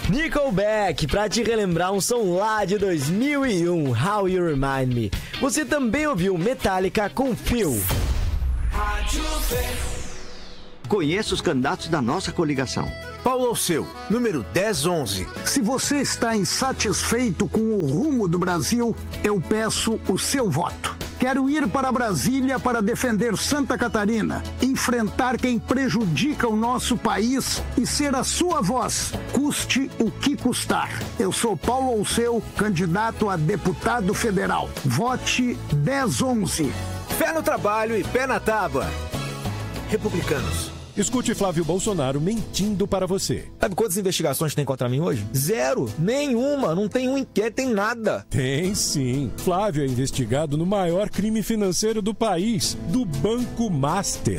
Nickelback, pra te relembrar um som lá de 2001, How You Remind Me. Você também ouviu Metallica com Phil. Conheça os candidatos da nossa coligação. Paulo Alceu, número 1011. Se você está insatisfeito com o rumo do Brasil, eu peço o seu voto. Quero ir para Brasília para defender Santa Catarina, enfrentar quem prejudica o nosso país e ser a sua voz, custe o que custar. Eu sou Paulo Alceu, candidato a deputado federal. Vote 1011. Fé no trabalho e pé na tábua. Republicanos. Escute Flávio Bolsonaro mentindo para você. Sabe quantas investigações tem contra mim hoje? 0. Nenhuma. Não tem um inquérito, tem nada. Tem sim. Flávio é investigado no maior crime financeiro do país, do Banco Master.